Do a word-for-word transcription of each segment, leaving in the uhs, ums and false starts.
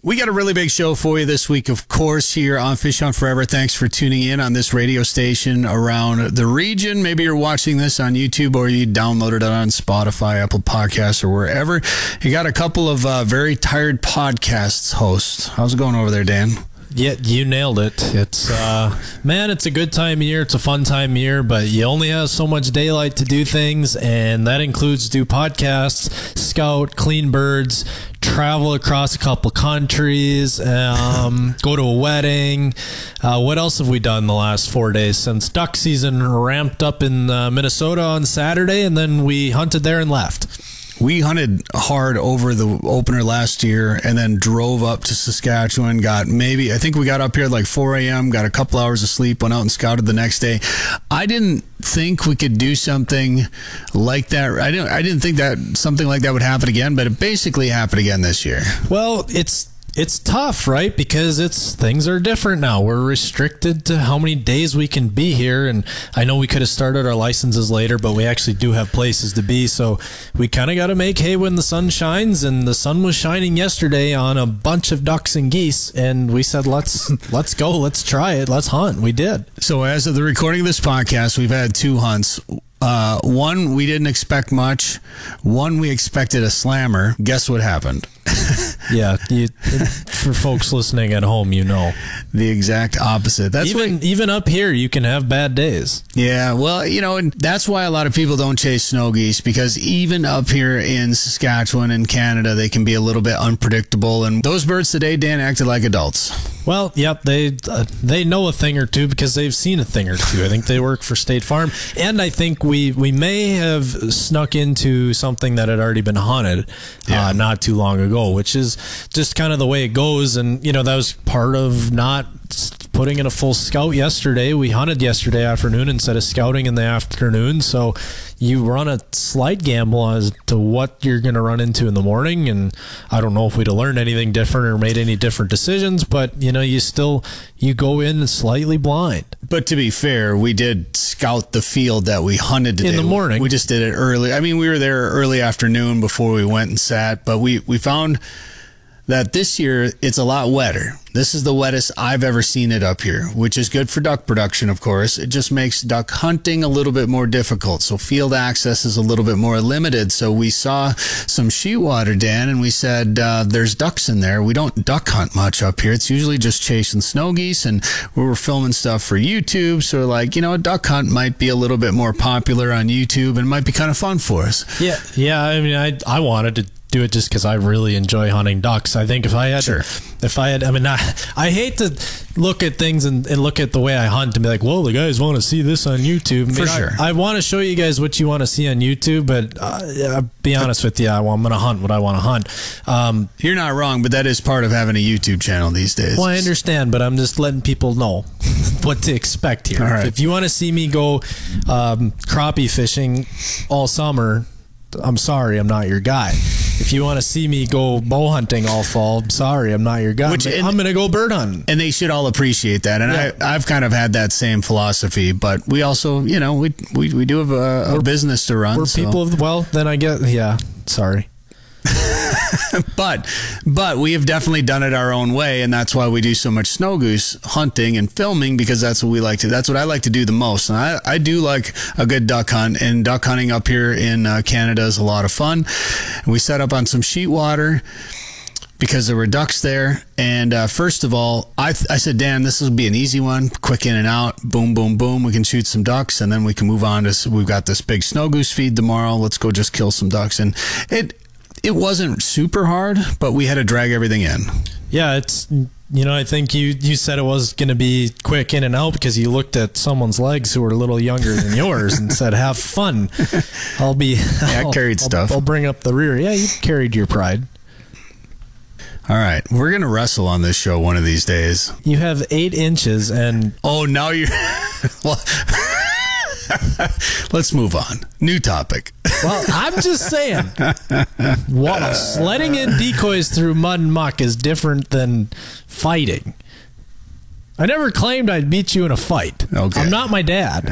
We got a really big show for you this week, of course, here on Fish on Forever. Thanks for tuning in on this radio station around the region. Maybe you're watching this on YouTube or you downloaded it on Spotify, Apple Podcasts, or wherever. You got a couple of uh, very tired podcasts hosts. How's it going over there, Dan? Yeah, you nailed it. It's, uh, man, it's a good time of year. It's a fun time of year, but you only have so much daylight to do things, and that includes do podcasts, scout, clean birds, travel across a couple countries, um, go to a wedding. Uh, what else have we done the last four days since duck season ramped up in uh, Minnesota on Saturday, and then we hunted there and left? We hunted hard over the opener last year and then drove up to Saskatchewan. Got maybe, I think we got up here at like four a.m., got a couple hours of sleep, went out and scouted the next day. I didn't think we could do something like that. I didn't, I didn't think that something like that would happen again, but it basically happened again this year. Well, it's It's tough, right? Because it's things are different now. We're restricted to how many days we can be here. And I know we could have started our licenses later, but we actually do have places to be. So we kind of got to make hay when the sun shines. And the sun was shining yesterday on a bunch of ducks and geese. And we said, let's let's go. Let's try it. Let's hunt. We did. So as of the recording of this podcast, we've had two hunts. Uh, one, we didn't expect much. One, we expected a slammer. Guess what happened? Yeah, you, for folks listening at home, you know. The exact opposite. That's even what, even up here, you can have bad days. Yeah, well, you know, and that's why a lot of people don't chase snow geese, because even up here in Saskatchewan and Canada, they can be a little bit unpredictable. And those birds today, Dan, acted like adults. Well, yep, they uh, they know a thing or two because they've seen a thing or two. I think they work for State Farm, and I think we we may have snuck into something that had already been hunted yeah. uh, not too long ago, which is just kind of the way it goes. And you know, that was part of not putting in a full scout yesterday. We hunted yesterday afternoon instead of scouting in the afternoon, so you run a slight gamble as to what you're going to run into in the morning. And I don't know if we'd have learned anything different or made any different decisions, but you know, you still you go in slightly blind. But to be fair, we did scout the field that we hunted today in the morning. We just did it early. I mean, we were there early afternoon before we went and sat, but we we found that this year it's a lot wetter. This is the wettest I've ever seen it up here, which is good for duck production, of course. It just makes duck hunting a little bit more difficult. So field access is a little bit more limited. So we saw some sheetwater, Dan, and we said, uh, there's ducks in there. We don't duck hunt much up here. It's usually just chasing snow geese, and we were filming stuff for YouTube. So like, you know, a duck hunt might be a little bit more popular on YouTube and might be kind of fun for us. Yeah. Yeah. I mean, I, I wanted to do it just because I really enjoy hunting ducks. I think if I had, sure. if I had, I mean, I, I hate to look at things and, and look at the way I hunt and be like, well, the guys want to see this on YouTube. I mean, For sure. I, I want to show you guys what you want to see on YouTube, but uh, I'll be honest with you, I, well, I'm going to hunt what I want to hunt. Um, You're not wrong, but that is part of having a YouTube channel these days. Well, I understand, but I'm just letting people know what to expect here. All right. If you want to see me go um, crappie fishing all summer, I'm sorry, I'm not your guy. If you want to see me go bow hunting all fall, I'm sorry, I'm not your guy. Which, I'm going to go bird hunting. And they should all appreciate that. And yeah. I, I've kind of had that same philosophy. But we also, you know, we we, we do have a, a business to run. We're so. people of, well, then I get, yeah, sorry. but but we have definitely done it our own way, and that's why we do so much snow goose hunting and filming, because that's what we like to. That's what I like to do the most. And I, I do like a good duck hunt, and duck hunting up here in uh, Canada is a lot of fun. And we set up on some sheetwater because there were ducks there. And uh, first of all, I, I said, Dan, this will be an easy one, quick in and out, boom, boom, boom. We can shoot some ducks, and then we can move on to. We've got this big snow goose feed tomorrow. Let's go just kill some ducks. And it. It wasn't super hard, but we had to drag everything in. Yeah, it's, you know, I think you, you said it was going to be quick in and out because you looked at someone's legs who were a little younger than yours and said, have fun. I'll be... Yeah, I carried I'll, stuff. I'll bring up the rear. Yeah, you carried your pride. All right, we're going to wrestle on this show one of these days. You have eight inches and... Oh, now you're... well... Let's move on. New topic. Well, I'm just saying, what, sledding in decoys through mud and muck is different than fighting. I never claimed I'd beat you in a fight. Okay. I'm not my dad.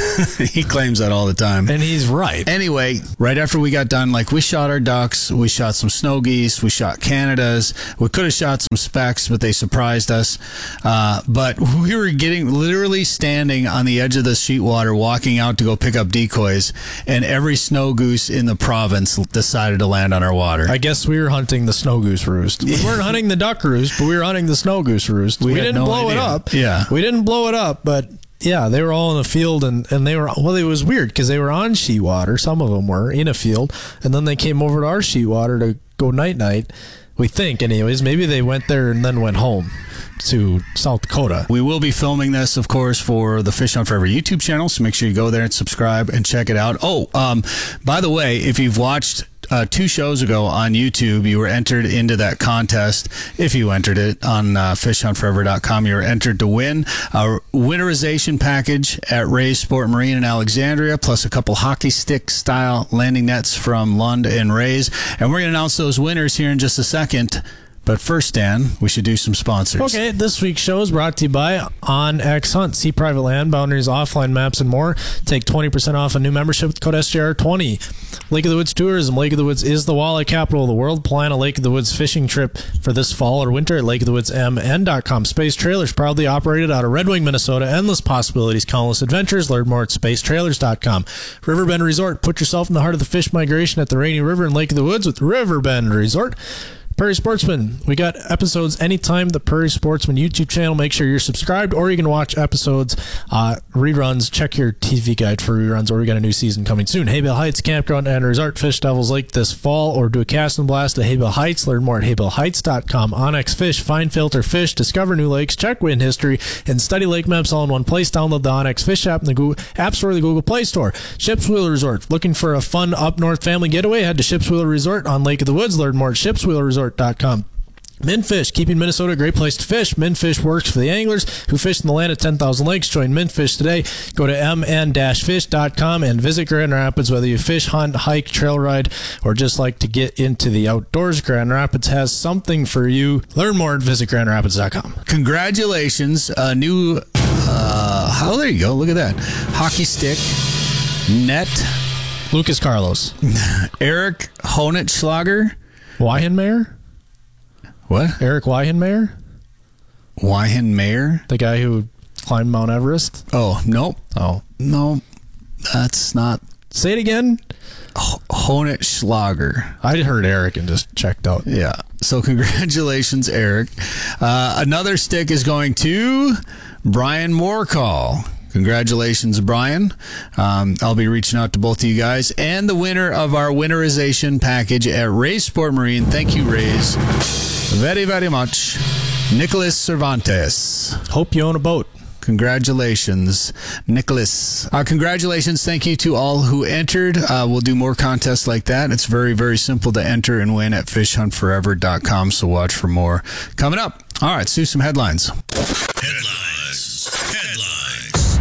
He claims that all the time. And he's right. Anyway, right after we got done, like we shot our ducks, we shot some snow geese, we shot Canadas. We could have shot some specks, but they surprised us. Uh, but we were getting literally standing on the edge of the sheet water, walking out to go pick up decoys, and every snow goose in the province decided to land on our water. I guess we were hunting the snow goose roost. We weren't hunting the duck roost, but we were hunting the snow goose roost. We, We we had didn't no blow idea. it up. Yeah. We didn't blow it up, but yeah, they were all in the field, and, and they were, well, it was weird because they were on sheet water. Some of them were in a field, and then they came over to our sheet water to go night-night. We think, anyways. Maybe they went there and then went home to South Dakota. We will be filming this, of course, for the Fish Hunt Forever YouTube channel, so make sure you go there and subscribe and check it out. Oh, um, by the way, if you've watched uh, two shows ago on YouTube, you were entered into that contest. If you entered it on uh, fish hunt forever dot com, you were entered to win a winterization package at Ray's Sport Marine in Alexandria, plus a couple hockey stick style landing nets from Lund and Ray's. And we're going to announce those winners here in just a second. But first, Dan, we should do some sponsors. Okay, this week's show is brought to you by OnX Hunt. See private land boundaries, offline maps, and more. Take twenty percent off a new membership with code S J R twenty. Lake of the Woods Tourism. Lake of the Woods is the walleye capital of the world. Plan a Lake of the Woods fishing trip for this fall or winter at lake of the woods m n dot com. Space Trailers, proudly operated out of Red Wing, Minnesota. Endless possibilities, countless adventures. Learn more at space trailers dot com. Riverbend Resort. Put yourself in the heart of the fish migration at the Rainy River in Lake of the Woods with Riverbend Resort. Prairie Sportsman, we got episodes anytime. The Prairie Sportsman YouTube channel. Make sure you're subscribed, or you can watch episodes, uh, reruns. Check your T V guide for reruns, or we got a new season coming soon. Haybale Heights Campground and Resort. Fish Devils Lake this fall, or do a cast and blast at Haybale Heights. Learn more at haybale heights dot com. Onyx Fish, find, filter fish, discover new lakes, check wind history, and study lake maps all in one place. Download the Onyx Fish app in the Google App Store or the Google Play Store. Ships Wheeler Resort. Looking for a fun up north family getaway? Head to Ships Wheeler Resort on Lake of the Woods. Learn more at ships wheeler resort dot com. Minfish, keeping Minnesota a great place to fish. Minfish works for the anglers who fish in the land of ten thousand lakes. Join Minfish today. Go to m n dash fish dot com and visit Grand Rapids. Whether you fish, hunt, hike, trail ride, or just like to get into the outdoors, Grand Rapids has something for you. Learn more at visit grand rapids dot com. Congratulations. A new, uh, oh, there you go. Look at that. Hockey stick, net. Lucas Carlos. Eric Honetschlager. Weihenmayer? What? Eric Weihenmayer? Weihenmayer? The guy who climbed Mount Everest? Oh, nope. Oh. No, that's not. Say it again. Honetschlager. I heard Eric and just checked out. Yeah. So congratulations, Eric. Uh, another stick is going to Brian Moorcall. Congratulations, Brian. Um, I'll be reaching out to both of you guys. And the winner of our winterization package at Ray's Sport Marine. Thank you, Ray's, very, very much. Nicholas Cervantes. Hope you own a boat. Congratulations, Nicholas. Uh, congratulations. Thank you to all who entered. Uh, we'll do more contests like that. It's very, very simple to enter and win at fish hunt forever dot com, so watch for more coming up. All right, let's do some headlines. Headlines. Headlines.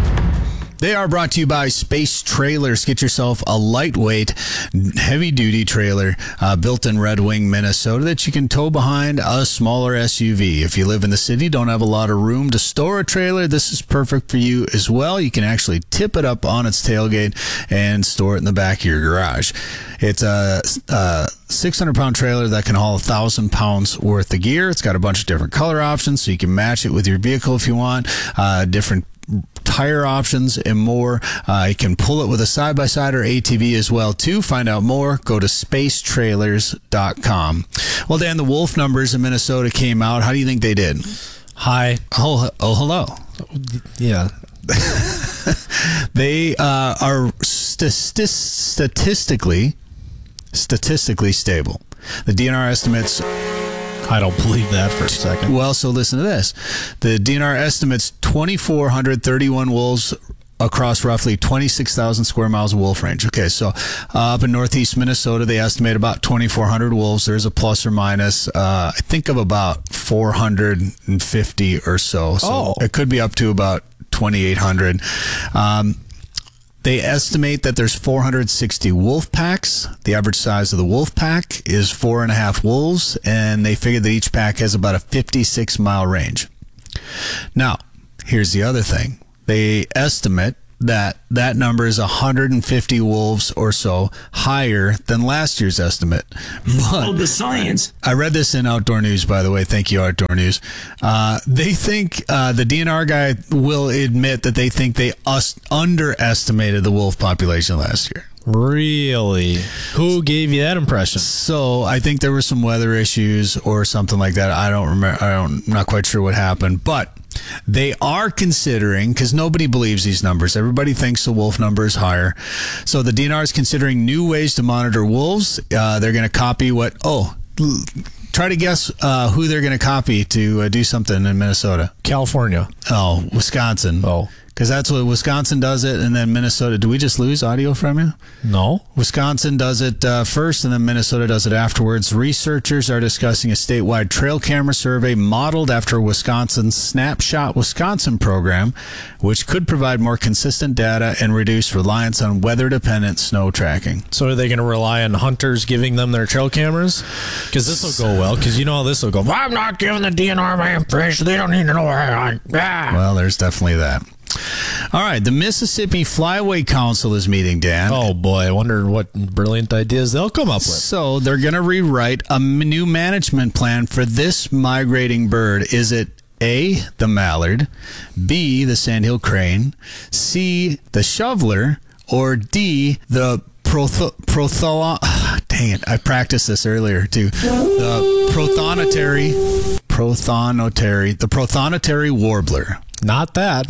They are brought to you by Space Trailers. Get yourself a lightweight, heavy-duty trailer uh, built in Red Wing, Minnesota that you can tow behind a smaller S U V. If you live in the city, don't have a lot of room to store a trailer, this is perfect for you as well. You can actually tip it up on its tailgate and store it in the back of your garage. It's a, a six hundred pound trailer that can haul one thousand pounds worth of gear. It's got a bunch of different color options, so you can match it with your vehicle if you want. Uh, different tire options and more. Uh, you can pull it with a side-by-side or A T V as well too. Find out more, go to space trailers dot com. Well, Dan, the wolf numbers in Minnesota came out. How do you think they did? Hi. Oh, oh hello. Yeah. They uh, are st- st- statistically statistically stable. The D N R estimates. I don't believe that for a second. Well, so listen to this. The D N R estimates two thousand four hundred thirty-one wolves across roughly twenty-six thousand square miles of wolf range. Okay, so uh, up in northeast Minnesota, they estimate about twenty-four hundred wolves. There's a plus or minus, uh, I think, of about four hundred fifty or so. So oh. It could be up to about twenty-eight hundred. Um, They estimate that there's four hundred sixty wolf packs. The average size of the wolf pack is four and a half wolves, and they figure that each pack has about a fifty-six mile range. Now, here's the other thing. They estimate that that number is one hundred fifty wolves or so higher than last year's estimate. But oh, the science. I read this in Outdoor News, by the way. Thank you, Outdoor News. Uh, they think uh, the D N R guy will admit that they think they us- underestimated the wolf population last year. Really? Who gave you that impression? So I think there were some weather issues or something like that. I don't remember. I don't. I'm not quite sure what happened, but they are considering, because nobody believes these numbers. Everybody thinks the wolf number is higher. So the D N R is considering new ways to monitor wolves. Uh, they're going to copy what? Oh, l- try to guess uh, who they're going to copy to uh, do something in Minnesota. California. Oh, Wisconsin. Oh. Because that's what Wisconsin does it, and then Minnesota. Do we just lose audio from you? No. Wisconsin does it uh, first, and then Minnesota does it afterwards. Researchers are discussing a statewide trail camera survey modeled after Wisconsin's Snapshot Wisconsin program, which could provide more consistent data and reduce reliance on weather-dependent snow tracking. So are they going to rely on hunters giving them their trail cameras? Because this will go well. Because you know how this will go. Well, I'm not giving the D N R my information. They don't need to know where I am. Ah. Well, there's definitely that. All right, the Mississippi Flyway Council is meeting, Dan. Oh, boy. I wonder what brilliant ideas they'll come up with. So they're going to rewrite a m- new management plan for this migrating bird. Is it A, the mallard, B, the sandhill crane, C, the shoveler, or D, the protho... protho- dang it, I practiced this earlier, too. The prothonotary... prothonotary... the prothonotary warbler. Not that.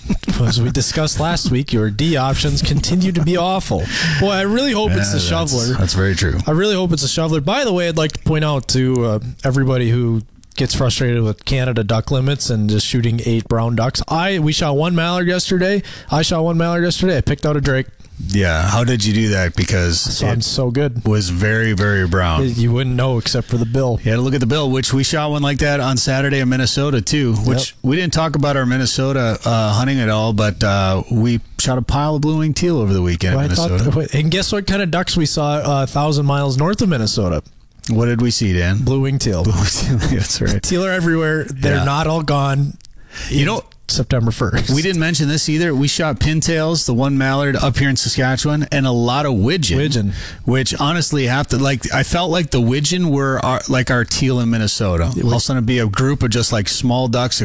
As we discussed last week, your D options continue to be awful. Boy, I really hope Yeah, it's the that's- shoveler. That's very true. I really hope it's a shoveler. By the way, I'd like to point out to uh, everybody who gets frustrated with Canada duck limits and just shooting eight brown ducks. I we shot one mallard yesterday. I shot one mallard yesterday. I picked out a drake. Yeah, how did you do that? Because So I'm it so good. was very, very brown. You wouldn't know except for the bill. You had to look at the bill, which we shot one like that on Saturday in Minnesota, too, which Yep. we didn't talk about our Minnesota uh, hunting at all, but uh, we shot a pile of blue-winged teal over the weekend Well, in I thought, Minnesota. and guess what kind of ducks we saw uh, a thousand miles north of Minnesota? What did we see, Dan? Blue wing teal. That's right. Teal are everywhere. They're Yeah. not all gone. You know, September first. we didn't mention this either. We shot pintails, the one mallard up here in Saskatchewan, and a lot of widgeon. Widgeon. Which honestly have to, like, I felt like the widgeon were our, like our teal in Minnesota. All of a sudden it'd be a group of just like small ducks.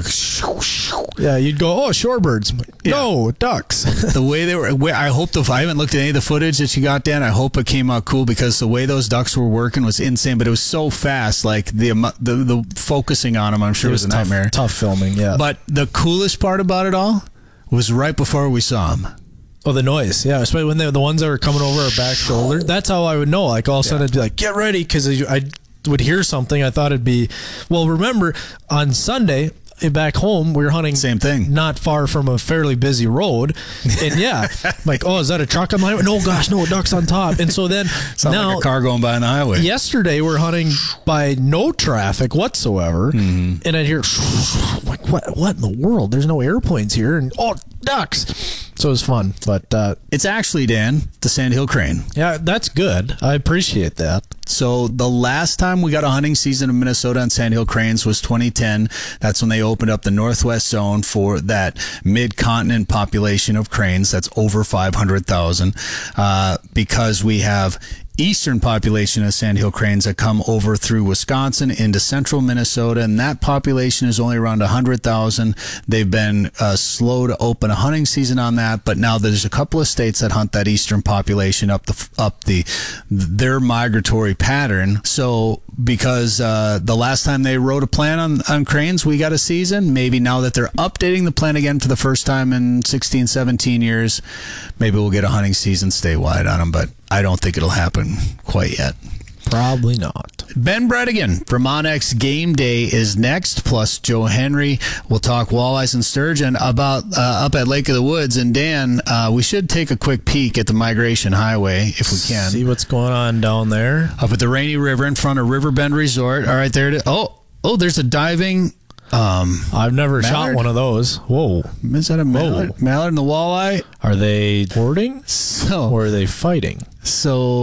Yeah, you'd go, oh, shorebirds. No, ducks. The way they were, I hope the, I haven't looked at any of the footage that you got, Dan. I hope it came out cool because the way those ducks were working was insane, but it was so fast. Like the, amo- the, the focusing on them, I'm sure It was, was a tough, nightmare. tough filming, yeah. But the coolest part about it all was right before we saw them. Oh, the noise. Yeah, especially when they were the ones that were coming over our back shoulder. That's how I would know. Like, all of a sudden, I'd be like, get ready, because I would hear something. I thought it'd be, well, remember, on Sunday, back home, we were hunting Same thing. not far from a fairly busy road. And yeah, I'm like, oh, is that a truck on the highway? No, gosh, no, a duck's on top. And so then Sounds now, like a car going by on the highway. yesterday we're hunting by no traffic whatsoever, Mm-hmm. and I hear like, what what in the world? There's no airplanes here, and oh, ducks. So it was fun, but uh, It's actually, Dan, the sandhill crane. yeah, that's good. I appreciate that. So the last time we got a hunting season in Minnesota on sandhill cranes was twenty ten. That's when they opened up the Northwest Zone for that mid-continent population of cranes. That's over five hundred thousand. Uh, because we have eastern population of sandhill cranes that come over through Wisconsin into central Minnesota, and that population is only around one hundred thousand. They've been uh, slow to open a hunting season on that, but now there's a couple of states that hunt that eastern population up the up the their migratory pattern. So because uh, the last time they wrote a plan on, on cranes, we got a season. Maybe now that they're updating the plan again for the first time in sixteen, seventeen years, maybe we'll get a hunting season statewide on them, but I don't think it'll happen quite yet. Probably not. Ben Bredigan from Onyx Game Day is next, plus Joe Henry. We'll talk walleyes and sturgeon about uh, up at Lake of the Woods. And Dan, uh, we should take a quick peek at the Migration Highway if we can. See what's going on down there. Up at the Rainy River in front of Riverbend Resort. All right, there it is. Oh, oh, there's a diving. Um, I've never Mallard? shot one of those. Whoa. is that a mallard? Mallard and the walleye? Are they boarding So, or are they fighting? so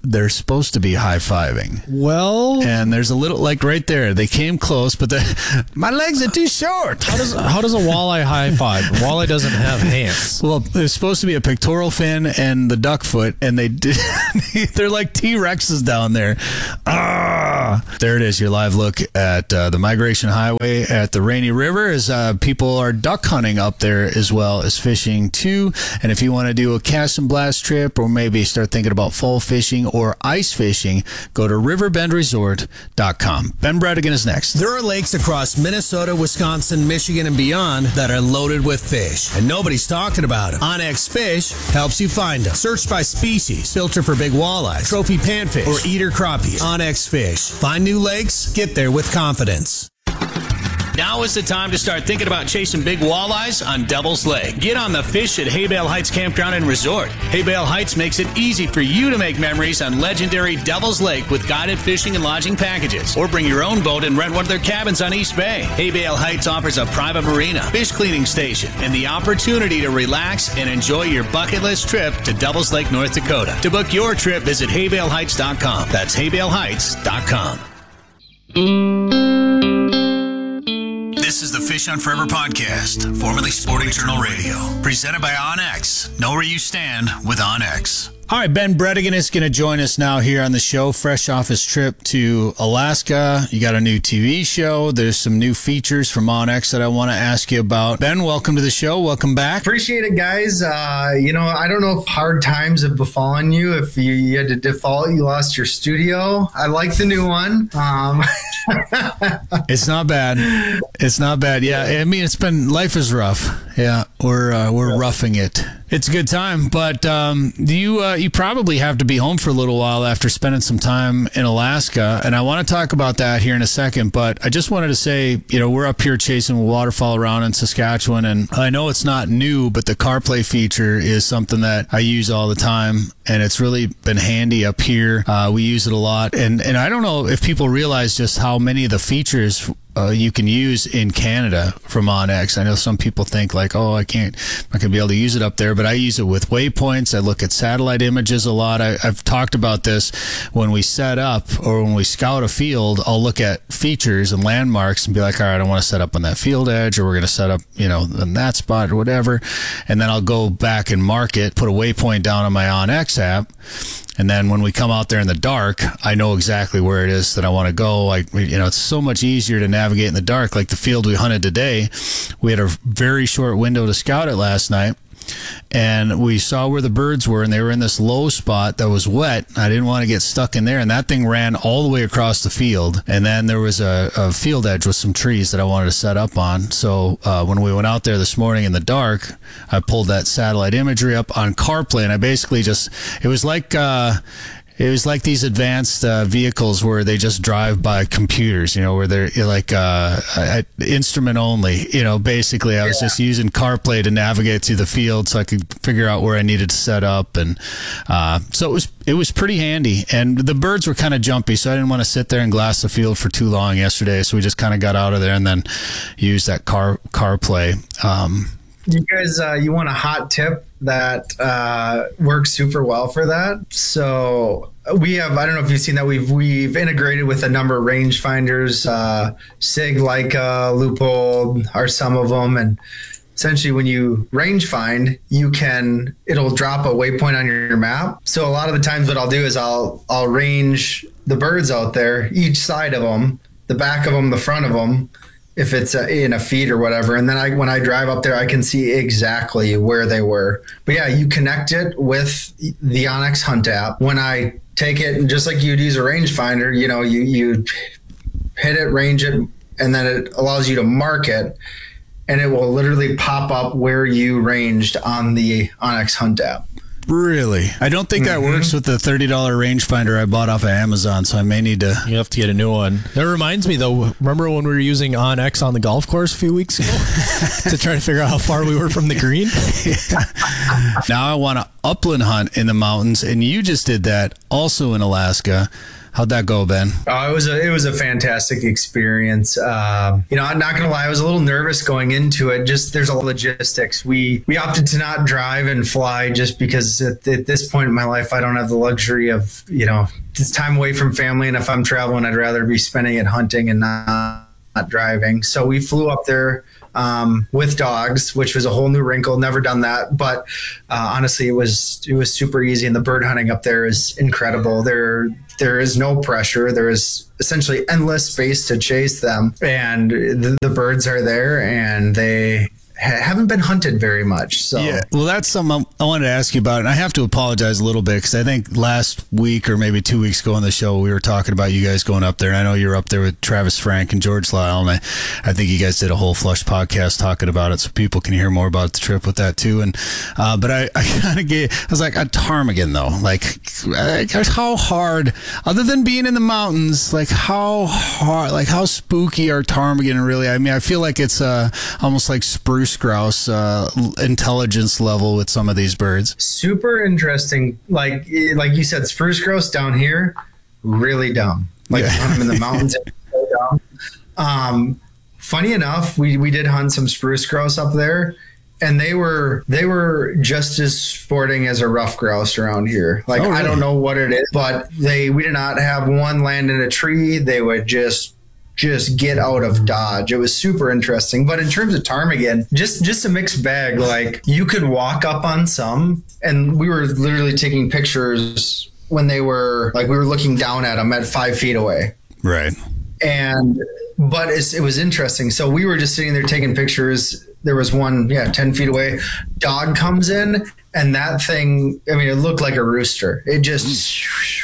they're supposed to be high-fiving. Well, And there's a little, like right there, they came close, but the, my legs are too short. how does how does a walleye high five? Walleye doesn't have hands. Well, it's supposed to be a pectoral fin and the duck foot, and they did, they're like T-Rexes down there. Ah, there it is, your live look at uh, the Migration Highway at the Rainy River as uh, people are duck hunting up there as well as fishing too. And if you want to do a cast and blast trip or maybe start thinking about fall fishing or ice fishing, go to river bend resort dot com. Ben Bredigan is next. There are lakes across Minnesota, Wisconsin, Michigan, and beyond that are loaded with fish, and nobody's talking about them. Onyx Fish helps you find them. Search by species, filter for big walleyes, trophy panfish, or eater crappies. Onyx Fish. Find new lakes, get there with confidence. Now is the time to start thinking about chasing big walleyes on Devil's Lake. Get on the fish at Haybale Heights Campground and Resort. Haybale Heights makes it easy for you to make memories on legendary Devil's Lake with guided fishing and lodging packages. Or bring your own boat and rent one of their cabins on East Bay. Haybale Heights offers a private marina, fish cleaning station, and the opportunity to relax and enjoy your bucket list trip to Devil's Lake, North Dakota. To book your trip, visit haybale heights dot com. That's haybale heights dot com. This is the Fish on Forever podcast, formerly Sporting Journal Radio, presented by OnX. Know where you stand with OnX. All right, Ben Bredigan is going to join us now here on the show, fresh off his trip to Alaska. You got a new T V show. There's some new features from OnX that I want to ask you about. Ben, welcome to the show. Welcome back. Appreciate it, guys. Uh, you know, I don't know if hard times have befallen you. If you, you had to default, you lost your studio. I like the new one. Um, it's not bad. It's not bad. Yeah, I mean, it's been, life is rough. Yeah, we're uh, we're roughing it. It's a good time, but um, you uh, you probably have to be home for a little while after spending some time in Alaska, and I want to talk about that here in a second. But I just wanted to say, you know, we're up here chasing waterfowl around in Saskatchewan, and I know it's not new, but the CarPlay feature is something that I use all the time, and it's really been handy up here. Uh, we use it a lot, and and I don't know if people realize just how many of the features Uh, you can use in Canada from OnX. I know some people think like, oh, I can't, I'm not going to be able to use it up there, but I use it with waypoints. I look at satellite images a lot. I, I've talked about this when we set up or when we scout a field. I'll look at features and landmarks and be like, all right, I want to set up on that field edge, or we're going to set up, you know, in that spot or whatever. And then I'll go back and mark it, put a waypoint down on my OnX app. And then when we come out there in the dark, I know exactly where it is that I want to go. Like, you know, it's so much easier to navigate in the dark. Like the field we hunted today, we had a very short window to scout it last night. And we saw where the birds were, and they were in this low spot that was wet. I didn't want to get stuck in there, and that thing ran all the way across the field. And then there was a, a field edge with some trees that I wanted to set up on. So uh, when we went out there this morning in the dark, I pulled that satellite imagery up on CarPlay, and I basically just, it was like, uh, it was like these advanced uh, vehicles where they just drive by computers, you know, where they're like uh, instrument only. You know, basically, I was yeah. just using CarPlay to navigate through the field so I could figure out where I needed to set up, and uh, so it was it was pretty handy. And the birds were kind of jumpy, so I didn't want to sit there and glass the field for too long yesterday. So we just kind of got out of there and then used that car CarPlay. Um, You guys, uh, you want a hot tip that uh, works super well for that? So we have, I don't know if you've seen that, we've we've integrated with a number of rangefinders. Uh, Sig, Leica, Loophole are some of them. And essentially when you range find, you can, it'll drop a waypoint on your, your map. So a lot of the times what I'll do is I'll I'll range the birds out there, each side of them, the back of them, the front of them, if it's a, in a feed or whatever. And then I, when I drive up there, I can see exactly where they were. But yeah, you connect it with the OnX Hunt app. When I take it, and just like you'd use a rangefinder, you know, you, you hit it, range it, and then it allows you to mark it, and it will literally pop up where you ranged on the OnX Hunt app. Really? I don't think that mm-hmm. works with the thirty dollar rangefinder I bought off of Amazon, so I may need to... You have to get a new one. That reminds me, though, remember when we were using OnX on the golf course a few weeks ago to try to figure out how far we were from the green? Now I want to upland hunt in the mountains, and you just did that also in Alaska. How'd that go, Ben? Oh, it was a it was a fantastic experience. Um, you know, I'm not gonna lie, I was a little nervous going into it. Just there's a lot of logistics. We we opted to not drive and fly just because at, at this point in my life, I don't have the luxury of, you know, it's time away from family. And if I'm traveling, I'd rather be spending it hunting and not, not driving. So we flew up there um, with dogs, which was a whole new wrinkle. Never done that, but uh, honestly, it was it was super easy. And the bird hunting up there is incredible. There there is no pressure. There is essentially endless space to chase them, and the, the birds are there, and they ha- haven't been hunted very much. So yeah, well, that's something I wanted to ask you about, and I have to apologize a little bit because I think last week or maybe two weeks ago on the show we were talking about you guys going up there, and I know you were up there with Travis Frank and George Lyle, and I, I think you guys did a whole Flush podcast talking about it, so people can hear more about the trip with that too. And uh, but I, I kind of gave, I was like, a ptarmigan though, like how hard, other than being in the mountains, like how hard, like how spooky are ptarmigan really? I mean, I feel like it's uh, almost like spruce grouse uh, intelligence level with some of these birds. Super interesting. Like like you said, spruce grouse down here, really dumb. Like Yeah. hunt them in the mountains, so dumb. Um, funny enough, we we did hunt some spruce grouse up there, and they were they were just as sporting as a rough grouse around here. Like Oh, really? I don't know what it is, but they we did not have one land in a tree. They would just just get out of Dodge. It was super interesting. But in terms of ptarmigan, just just a mixed bag. Like you could walk up on some, and we were literally taking pictures when they were like we were looking down at them at five feet away. Right. And but it's, it was interesting. So we were just sitting there taking pictures. There was one, yeah, ten feet away. Dog comes in, and that thing, I mean, it looked like a rooster. It just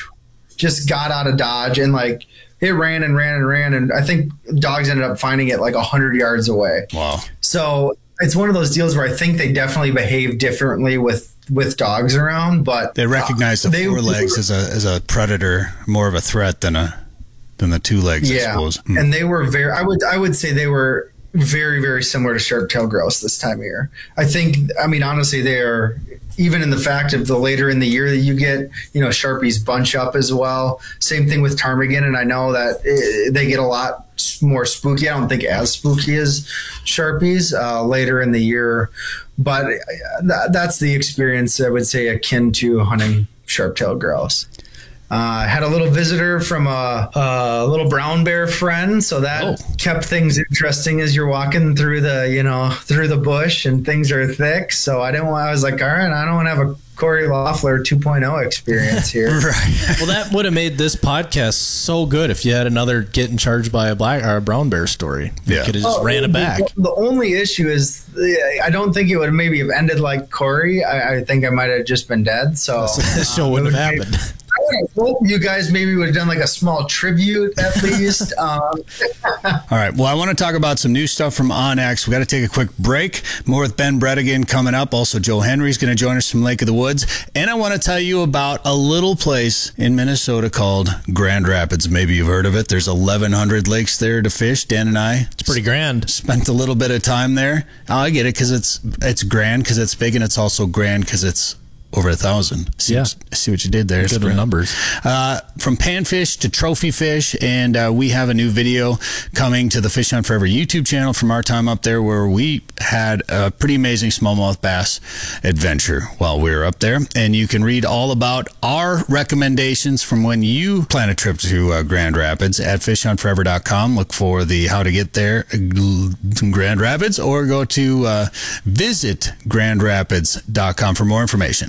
just got out of Dodge, and like it ran and ran and ran. And I think dogs ended up finding it like one hundred yards away. Wow. So it's one of those deals where I think they definitely behave differently with with dogs around, but They recognize the they- forelegs as a as a predator, more of a threat than a than the two legs, I yeah, suppose. Hmm. and they were very. I would I would say they were very very similar to sharp-tailed grouse this time of year. I think. I mean, honestly, they are. Even in the fact of the later in the year that you get, you know, Sharpies bunch up as well. Same thing with ptarmigan, and I know that eh, they get a lot more spooky. I don't think as spooky as Sharpies uh, later in the year, but th- that's the experience I would say akin to hunting sharp-tailed grouse. Uh, had a little visitor from a, a little brown bear friend, so that Oh. kept things interesting as you're walking through the, you know, through the bush and things are thick. So I didn't want. I was like, all right, I don't want to have a Corey Loeffler two point oh experience here. Right. Well, that would have made this podcast so good if you had another getting charged by a black or a brown bear story. You Yeah. could have just Oh, ran it the- back. The only issue is I don't think it would maybe have ended like Corey. I, I think I might have just been dead. So This show um, wouldn't it have would happened. I would have hoped you guys maybe would have done like a small tribute at least. um, All right. Well, I want to talk about some new stuff from Onyx. We got to take a quick break. More with Ben Bredigan coming up. Also, Joe Henry's going to join us from Lake of the Woods. And I want to tell you about a little place in Minnesota called Grand Rapids. Maybe you've heard of it. There's eleven hundred lakes there to fish. Dan and I It's pretty grand. spent a little bit of time there. Oh, I get it because it's it's grand because it's big, and it's also grand because it's over a thousand. See, Yeah. what- see what you did there. Good with Sprint. numbers. Uh, from panfish to trophy fish, and uh, we have a new video coming to the Fish Hunt Forever YouTube channel from our time up there, where we had a pretty amazing smallmouth bass adventure while we were up there. And you can read all about our recommendations from when you plan a trip to uh, Grand Rapids at fish hunt forever dot com. Look for the how to get there uh, Grand Rapids, or go to uh, visit grand rapids dot com for more information.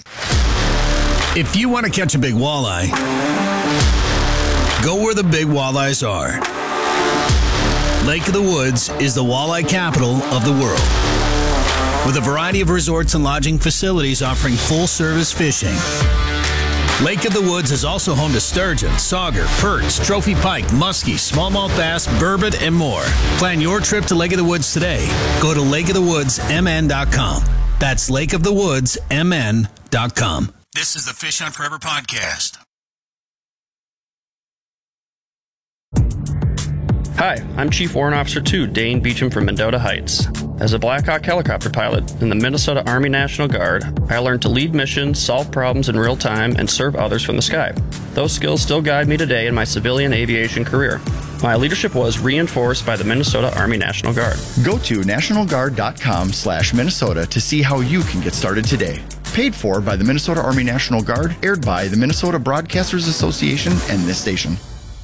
If you want to catch a big walleye, go where the big walleyes are. Lake of the Woods is the walleye capital of the world. With a variety of resorts and lodging facilities offering full-service fishing. Lake of the Woods is also home to sturgeon, sauger, perch, trophy pike, muskie, smallmouth bass, burbot, and more. Plan your trip to Lake of the Woods today. Go to lake of the woods m n dot com. That's lake of the woods m n dot com. This is the Fish Hunt Forever podcast. Hi, I'm Chief Warrant Officer two, Dane Beecham from Mendota Heights. As a Black Hawk helicopter pilot in the Minnesota Army National Guard, I learned to lead missions, solve problems in real time, and serve others from the sky. Those skills still guide me today in my civilian aviation career. My leadership was reinforced by the Minnesota Army National Guard. Go to nationalguard.com slash Minnesota to see how you can get started today. Paid for by the Minnesota Army National Guard, aired by the Minnesota Broadcasters Association and this station.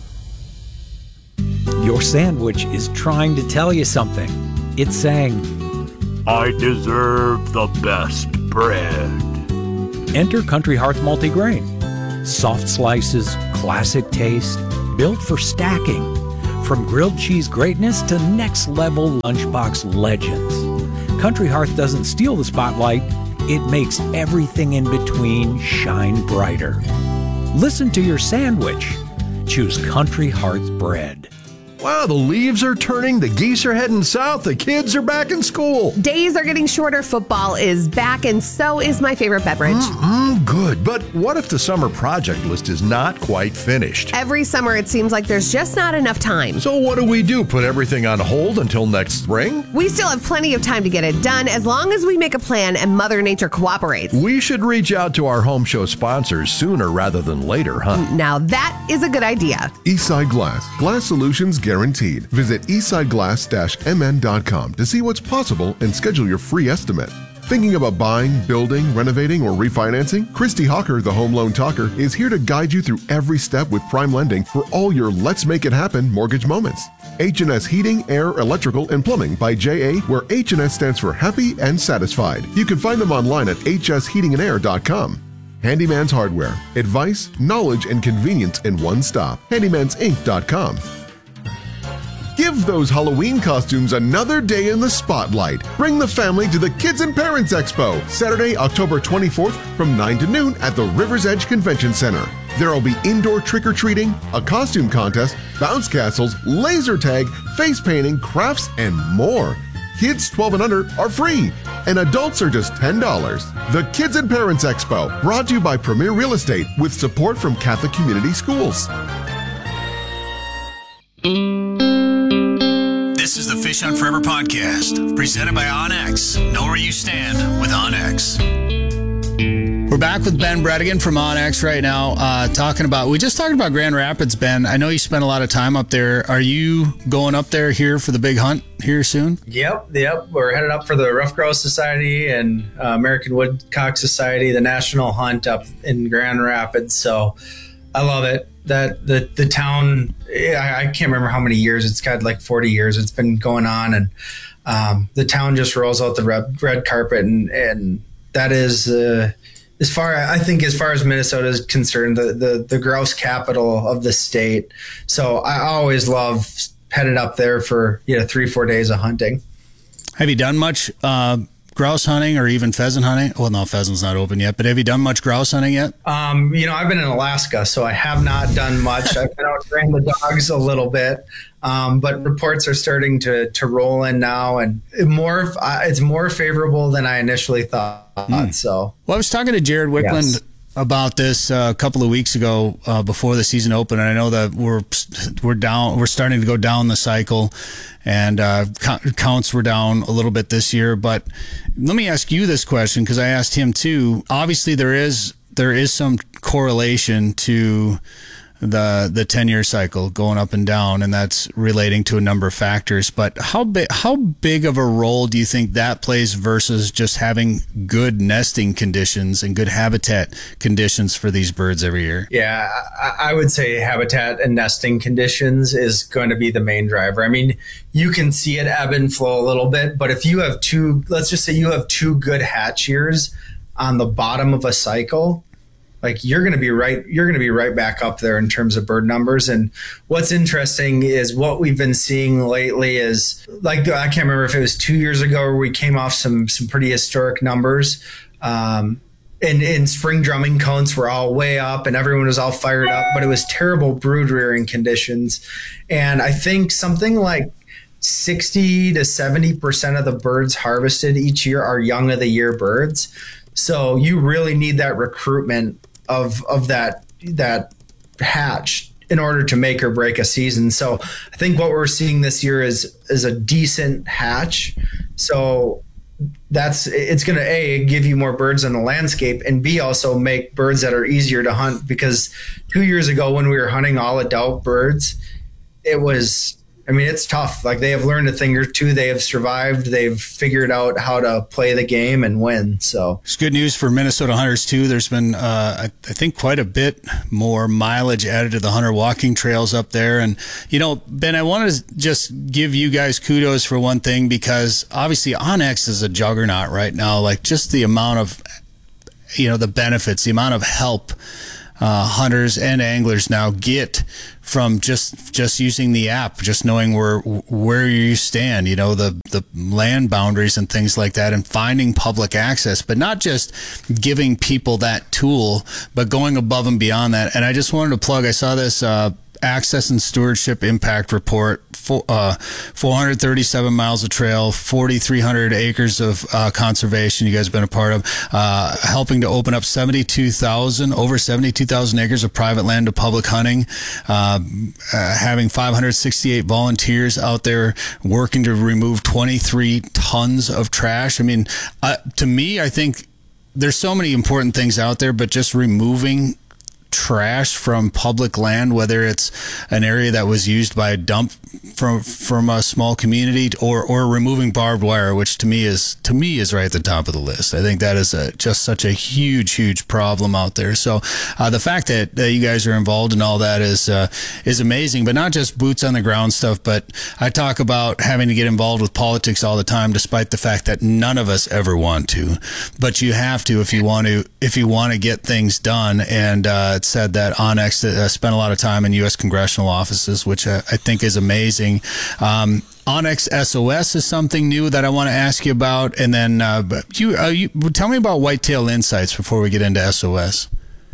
Your sandwich is trying to tell you something. It's saying, I deserve the best bread. Enter Country Hearth Multigrain. Soft slices, classic taste, built for stacking. From grilled cheese greatness to next level lunchbox legends. Country Hearth doesn't steal the spotlight, it makes everything in between shine brighter. Listen to your sandwich. Choose Country Hearth bread. Wow, the leaves are turning, the geese are heading south, the kids are back in school. Days are getting shorter, football is back, and so is my favorite beverage. Mm-mm, good, but what if the summer project list is not quite finished? Every summer it seems like there's just not enough time. So what do we do, put everything on hold until next spring? We still have plenty of time to get it done as long as we make a plan and Mother Nature cooperates. We should reach out to our home show sponsors sooner rather than later, huh? Now that is a good idea. Eastside Glass, glass solutions guaranteed. Visit eastside glass dash m n dot com to see what's possible and schedule your free estimate. Thinking about buying, building, renovating, or refinancing? Christy Hawker, the Home Loan Talker, is here to guide you through every step with Prime Lending for all your Let's Make It Happen mortgage moments. H and S Heating, Air, Electrical, and Plumbing by J A, where H and S stands for Happy and Satisfied. You can find them online at h s heating and air dot com. Handyman's Hardware. Advice, knowledge, and convenience in one stop. handymans inc dot com. Give those Halloween costumes another day in the spotlight. Bring the family to the Kids and Parents Expo, Saturday, October twenty-fourth from nine to noon at the River's Edge Convention Center. There will be indoor trick-or-treating, a costume contest, bounce castles, laser tag, face painting, crafts, and more. Kids twelve and under are free, and adults are just ten dollars. The Kids and Parents Expo, brought to you by Premier Real Estate with support from Catholic Community Schools. This is the Fish Hunt Forever podcast, presented by OnX. Know where you stand with OnX. We're back with Ben Bredigan from OnX right now, uh, talking about, we just talked about Grand Rapids, Ben. I know you spent a lot of time up there. Are you going up there here for the big hunt here soon? Yep, yep. We're headed up for the Rough Grouse Society and uh, American Woodcock Society, the national hunt up in Grand Rapids. So I love it. That the the town, I, I can't remember how many years, it's got like forty years it's been going on, and um, the town just rolls out the red, red carpet, and and that is uh, as far I think as far as Minnesota is concerned, the, the the grouse capital of the state. So I always love headed up there for you know three four days of hunting. Have you done much uh, grouse hunting or even pheasant hunting? Well, no, pheasant's not open yet, but have you done much grouse hunting yet? Um, you know, I've been in Alaska, so I have not done much. I've been out training the dogs a little bit, um, but reports are starting to to roll in now, and it more uh, it's more favorable than I initially thought. Mm. So, well, I was talking to Jared Wickland yes. about this uh, a couple of weeks ago uh, before the season opened, and I know that we're we're down, we're starting to go down the cycle, and uh, counts were down a little bit this year. But let me ask you this question, because I asked him too. Obviously, there is there is some correlation to the the ten-year cycle going up and down, and that's relating to a number of factors. But how big how big of a role do you think that plays versus just having good nesting conditions and good habitat conditions for these birds every year? Yeah, I, I would say habitat and nesting conditions is going to be the main driver. I mean, you can see it ebb and flow a little bit, but if you have two, let's just say you have two good hatch years on the bottom of a cycle, like you're going to be right, you're going to be right back up there in terms of bird numbers. And what's interesting is what we've been seeing lately is like, I can't remember if it was two years ago where we came off some, some pretty historic numbers. Um, and, and spring drumming counts were all way up and everyone was all fired up, but it was terrible brood rearing conditions. And I think something like sixty to seventy percent of the birds harvested each year are young of the year birds. So you really need that recruitment of of that that hatch in order to make or break a season. So I think what we're seeing this year is is a decent hatch. So that's it's going to A, give you more birds on the landscape, and B, also make birds that are easier to hunt, because two years ago when we were hunting all adult birds, it was, I mean, it's tough. Like, they have learned a thing or two. They have survived. They've figured out how to play the game and win. So it's good news for Minnesota hunters too. There's been, uh, I, I think, quite a bit more mileage added to the hunter walking trails up there. And, you know, Ben, I want to just give you guys kudos for one thing, because obviously onX is a juggernaut right now. Like, just the amount of, you know, the benefits, the amount of help uh, hunters and anglers now get from just just using the app, just knowing where where you stand, you know, the the land boundaries and things like that, and finding public access, but not just giving people that tool, but going above and beyond that. And I just wanted to plug, I saw this uh, Access and Stewardship Impact Report, for, uh, four hundred thirty-seven miles of trail, forty-three hundred acres of uh, conservation you guys have been a part of, uh, helping to open up seventy-two thousand, over seventy-two thousand acres of private land to public hunting, uh, uh, having five hundred sixty-eight volunteers out there working to remove twenty-three tons of trash. I mean, uh, to me, I think there's so many important things out there, but just removing trash from public land, whether it's an area that was used by a dump from from a small community, or or removing barbed wire, which to me is to me is right at the top of the list. I think that is a, just such a huge huge problem out there. So uh, the fact that, that you guys are involved in all that is uh, is amazing. But not just boots on the ground stuff, but I talk about having to get involved with politics all the time, despite the fact that none of us ever want to, but you have to if you want to if you want to get things done. And uh, it said that onX uh, spent a lot of time in U S congressional offices, which uh, I think is amazing. Um, onX S O S is something new that I want to ask you about, and then uh, you, uh, you tell me about Whitetail Insights before we get into S O S.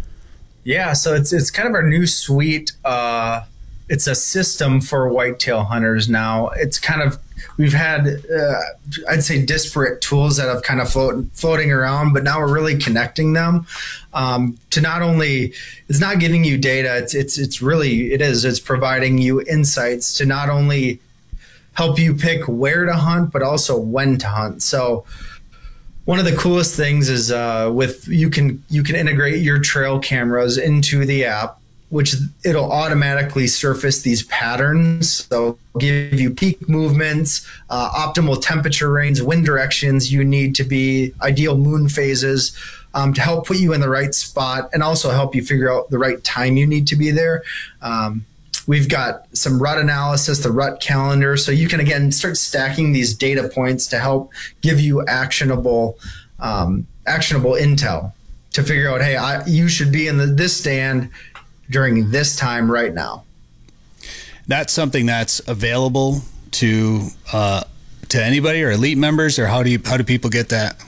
Yeah, so it's it's kind of our new suite. Uh, it's a system for whitetail hunters now. It's kind of, we've had, uh, I'd say, disparate tools that have kind of float, floating around, but now we're really connecting them um, to not only, it's not giving you data, it's, it's, it's really, it is, it's providing you insights to not only help you pick where to hunt, but also when to hunt. So one of the coolest things is uh, with, you can, you can integrate your trail cameras into the app, which it'll automatically surface these patterns. So give you peak movements, uh, optimal temperature range, wind directions you need to be, ideal moon phases, um, to help put you in the right spot, and also help you figure out the right time you need to be there. Um, we've got some rut analysis, the rut calendar. So you can, again, start stacking these data points to help give you actionable, um, actionable intel to figure out, hey, I, you should be in the, this stand during this time right now. That's something that's available to uh, to anybody, or elite members, or how do you how do people get that?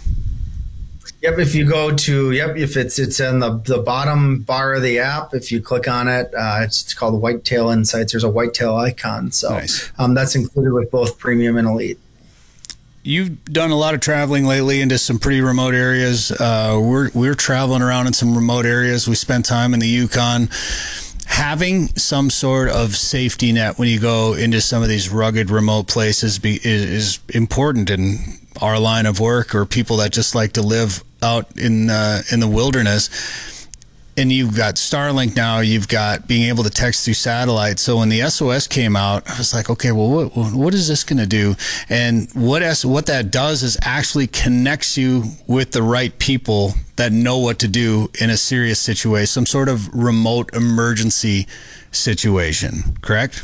Yep, if you go to yep, if it's it's in the the bottom bar of the app, if you click on it, uh, it's, it's called Whitetail Insights. There's a whitetail icon, so nice. um, that's included with both premium and elite. You've done a lot of traveling lately into some pretty remote areas. Uh, we're we're traveling around in some remote areas. We spent time in the Yukon. Having some sort of safety net when you go into some of these rugged, remote places be, is, is important in our line of work, or people that just like to live out in uh, in the wilderness. And you've got Starlink now, you've got being able to text through satellite. So when the S O S came out, I was like, okay, well, what, what is this going to do? And what S, what that does is actually connects you with the right people that know what to do in a serious situation, some sort of remote emergency situation, correct?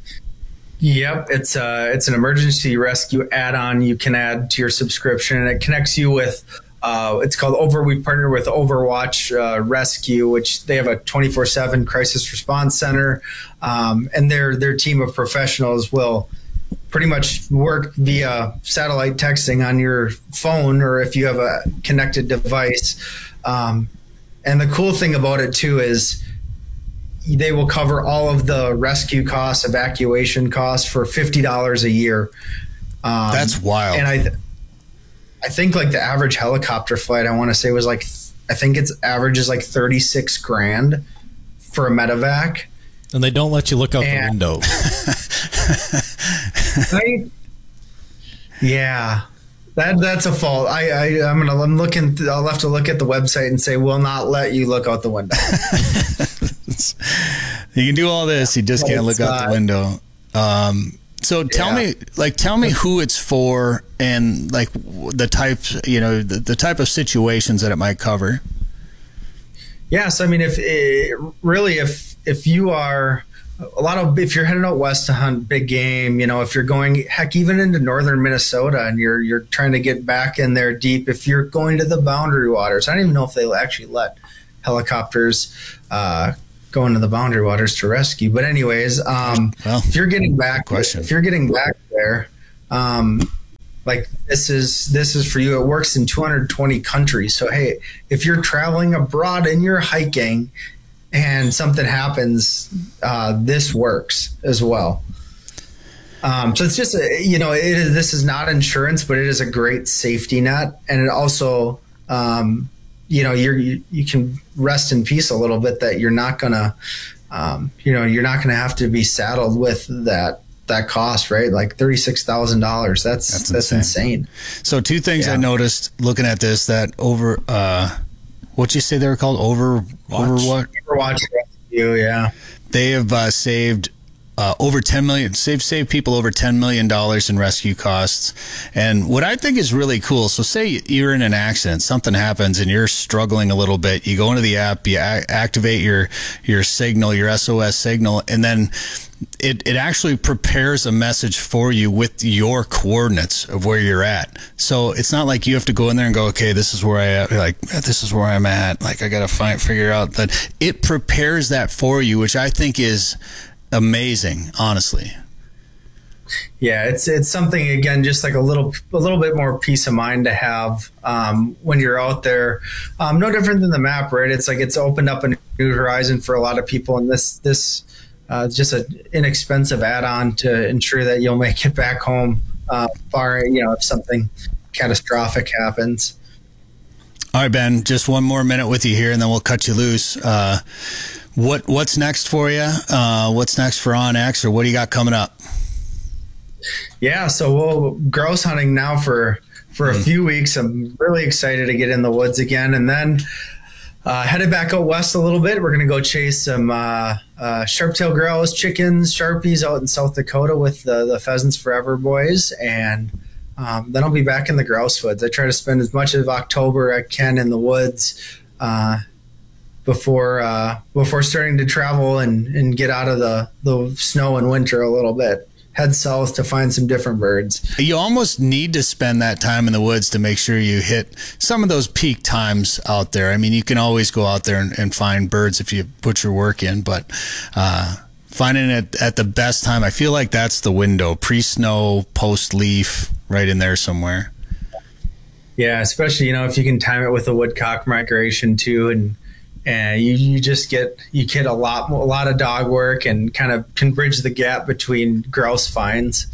Yep, it's uh, it's an emergency rescue add-on you can add to your subscription, and it connects you with Uh, it's called Over. We partner with Overwatch uh, Rescue, which they have a twenty-four seven crisis response center, um, and their their team of professionals will pretty much work via satellite texting on your phone, or if you have a connected device. Um, and the cool thing about it too is they will cover all of the rescue costs, evacuation costs for fifty dollars a year. Um, That's wild. And I. Th- I think like the average helicopter flight, I want to say was like, I think its average is like thirty-six grand for a medevac. And they don't let you look out and, the window. Right? Yeah. That that's a fault. I, I I'm gonna I'm looking. I'll have to look at the website and say will not let you look out the window. You can do all this. You just can't look out the window. Um, so tell yeah. me, like, tell me who it's for and like the types, you know, the, the type of situations that it might cover. Yes, I mean, if it, really, if if you are. A lot of, if you're heading out west to hunt big game, you know, if you're going, heck, even into northern Minnesota and you're you're trying to get back in there deep, if you're going to the boundary waters, I don't even know if they'll actually let helicopters uh, go into the boundary waters to rescue. But anyways, um, well, if you're getting back, question. if you're getting back there, um, like this is this is for you. It works in two hundred twenty countries. So hey, if you're traveling abroad and you're hiking, and something happens, uh, this works as well. Um, so it's just, a, you know, it is, this is not insurance, but it is a great safety net. And it also, um, you know, you're, you, you can rest in peace a little bit that you're not going to, um, you know, you're not going to have to be saddled with that that cost, right? Like thirty-six thousand dollars. That's, that's, that's insane. insane. So two things yeah. I noticed looking at this, that over, uh, what'd you say they were called? Over, Overwatch? Overwatch Rescue, yeah. They have uh, saved uh, over ten million dollars, saved, saved people over ten million dollars in rescue costs. And what I think is really cool, so say you're in an accident, something happens and you're struggling a little bit. You go into the app, you a- activate your, your signal, your S O S signal, and then It, it actually prepares a message for you with your coordinates of where you're at. So it's not like you have to go in there and go, okay, this is where I am. Like, this is where I'm at. Like, I got to find, figure out that it prepares that for you, which I think is amazing, honestly. Yeah, it's it's something, again, just like a little a little bit more peace of mind to have um, when you're out there. Um, no different than the map, right? It's like it's opened up a new horizon for a lot of people, and this this uh, just an inexpensive add-on to ensure that you'll make it back home, uh, far you know if something catastrophic happens. All right, Ben, just one more minute with you here, and then we'll cut you loose. Uh, what what's next for you? Uh, what's next for OnX, or what do you got coming up? Yeah, so we'll grouse hunting now for for a mm. few weeks. I'm really excited to get in the woods again, and then uh, headed back out west a little bit. We're gonna go chase some uh, uh, sharp-tailed grouse, chickens, sharpies out in South Dakota with the the Pheasants Forever boys, and um, then I'll be back in the grouse woods. I try to spend as much of October I can in the woods uh, before uh, before starting to travel and, and get out of the the snow and winter a little bit. Head south to find some different birds. You almost need to spend that time in the woods to make sure you hit some of those peak times out there. I mean, you can always go out there and, and find birds if you put your work in, but uh, finding it at the best time, I feel like that's the window. Pre-snow, post-leaf, right in there somewhere. Yeah, especially, you know, if you can time it with the woodcock migration too, and And you, you just get you get a lot a lot of dog work and kind of can bridge the gap between grouse finds.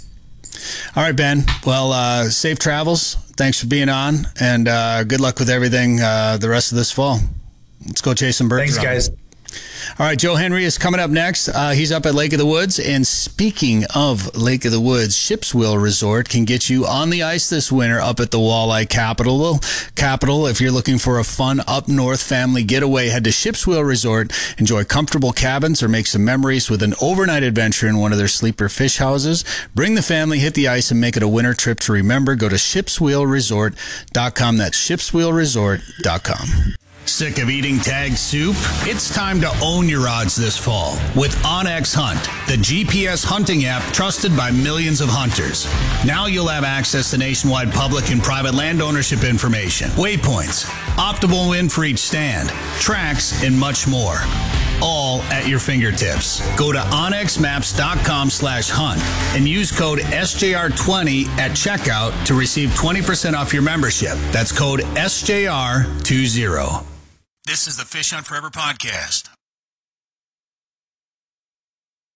All right, Ben. Well, uh, safe travels. Thanks for being on, and uh, good luck with everything uh, the rest of this fall. Let's go chase some birds. Thanks, around. guys. All right, Joe Henry is coming up next. Uh, he's up at Lake of the Woods. And speaking of Lake of the Woods, Shipswheel Resort can get you on the ice this winter up at the Walleye Capital. Capital. If you're looking for a fun up north family getaway, head to Shipswheel Resort. Enjoy comfortable cabins or make some memories with an overnight adventure in one of their sleeper fish houses. Bring the family, hit the ice, and make it a winter trip to remember. Go to shipswheel resort dot com. That's shipswheel resort dot com. Sick of eating tag soup? It's time to own your odds this fall with OnX Hunt, the G P S hunting app trusted by millions of hunters. Now you'll have access to nationwide public and private land ownership information, waypoints, optimal wind for each stand, tracks, and much more. All at your fingertips. Go to onx maps dot com slash hunt and use code S J R twenty at checkout to receive twenty percent off your membership. That's code S J R twenty. This is the Fish Hunt Forever podcast.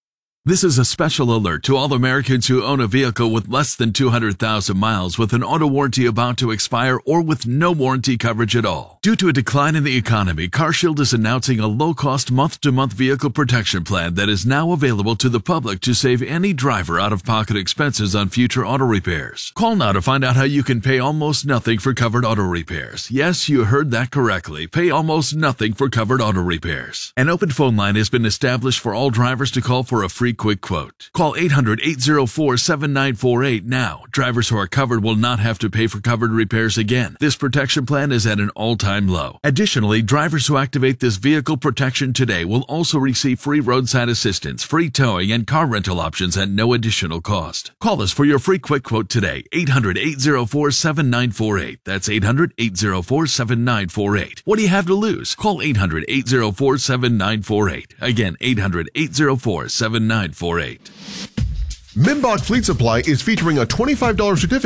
This is a special alert to all Americans who own a vehicle with less than two hundred thousand miles with an auto warranty about to expire or with no warranty coverage at all. Due to a decline in the economy, CarShield is announcing a low-cost month-to-month vehicle protection plan that is now available to the public to save any driver out-of-pocket expenses on future auto repairs. Call now to find out how you can pay almost nothing for covered auto repairs. Yes, you heard that correctly. Pay almost nothing for covered auto repairs. An open phone line has been established for all drivers to call for a free quick quote. Call eight hundred, eight oh four, seven nine four eight now. Drivers who are covered will not have to pay for covered repairs again. This protection plan is at an all-time low. Additionally, drivers who activate this vehicle protection today will also receive free roadside assistance, free towing, and car rental options at no additional cost. Call us for your free quick quote today. eight hundred, eight oh four, seven nine four eight. That's eight hundred, eight oh four, seven nine four eight. What do you have to lose? Call eight hundred, eight oh four, seven nine four eight. Again, eight hundred, eight oh four, seven nine four eight. Mimbach Fleet Supply is featuring a twenty-five dollars certificate